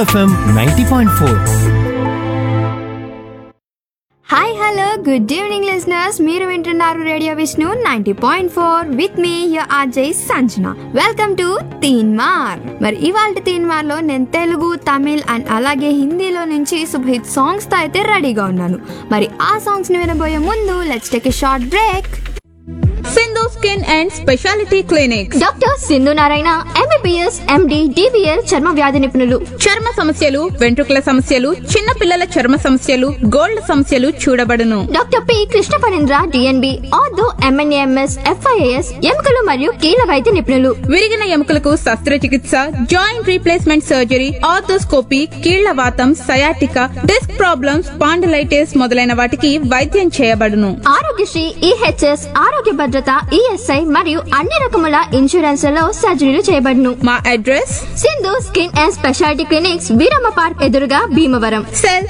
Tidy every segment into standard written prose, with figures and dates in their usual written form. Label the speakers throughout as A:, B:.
A: FM 90.4.
B: Hi hello good evening listeners, మీరు వింటున్నారు radio Vishnu 90.4 with me your RJ Sanjana. Welcome to తీన్ మార్. మరి ఇవాళ తీన్ మార్ లో నేను తెలుగు, తమిళ్ అండ్ అలాగే హిందీలో నుంచి సూపర్ హిట్ సాంగ్స్ తో అయితే రెడీగా ఉన్నాను. మరి ఆ సాంగ్స్ ని వినబోయే ముందు let's take a short break.
C: Sindhu skin and speciality clinic.
B: Doctor Sindhu Narayana, MBBS, MD, DBL చర్మ వ్యాధి నిపుణులు.
C: చర్మ సమస్యలు, వెంట్రుకల సమస్యలు, చిన్న పిల్లల చర్మ సమస్యలు, గోల్డ్ సమస్యలు చూడబడును.
B: Doctor P Krishna Parendra, DNB, ortho, MNAMS, FIAS, ఎముకలు మరియు కీళ్ళ వైద్య నిపుణులు.
C: విరిగిన ఎముకలకు శస్త్రచికిత్స, జాయింట్ రీప్లేస్మెంట్ సర్జరీ, ఆర్థోస్కోపీ, కీళ్ల వాతం, సయాటికా, డిస్క్ ప్రాబ్లమ్స్, స్పాండిలైటిస్ మొదలైన వాటికి వైద్యం చేయబడును.
B: ఆరోగ్యశ్రీ, ఈహెచ్ఎస్, ఆరోగ్య భద్రత, ఈఎస్ఐ మరియు అన్ని రకముల ఇన్సూరెన్స్లలో సర్జరీలు చేయబడును.
C: మా address
B: Sindhu skin and speciality clinics, Veeramma park ఎదురుగా, భీమవరం.
C: సెల్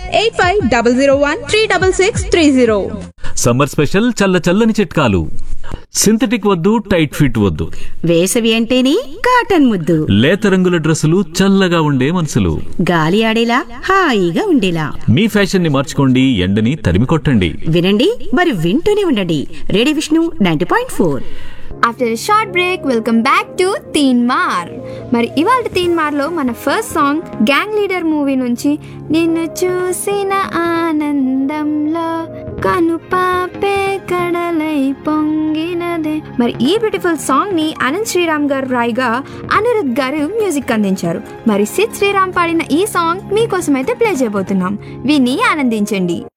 C: 8500136630.
D: సమ్మర్ స్పెషల్ చల్ల చల్లని చిట్కాలు. సింథటిక్ వద్దు, టైట్ ఫిట్ వద్దు.
E: వేసవి అంటేనే కాటన్ ముద్దు.
D: లేత రంగుల డ్రెస్సులు, చల్లగా ఉండే మనసులు.
E: గాలి ఆడేలా, హాయిగా ఉండేలా.
D: మీ ఫ్యాషన్ ని మార్చుకోండి, ఎండని తరిమి కొట్టండి.
E: వినండి, మరి వింటూనే ఉండండి. Radio Vishnu 90.4.
B: After a short break, welcome back to తీన్ మార్. మరి ఇవాళ తీన్ మార్ లో మన first song gang leader movie నుంచి నిన్ను చూసిన ఆనందంలో కను పాపే కడలై పొంగినదే. మరి ఈ బ్యూటిఫుల్ సాంగ్ ని అనంత్ శ్రీరామ్ గారు రాయిగా అనిరుద్ గారు మ్యూజిక్ అందించారు. మరి సిద్ శ్రీరామ్ పాడిన ఈ సాంగ్ మీకోసం అయితే ప్లే చేయబోతున్నాం, విని ఆనందించండి.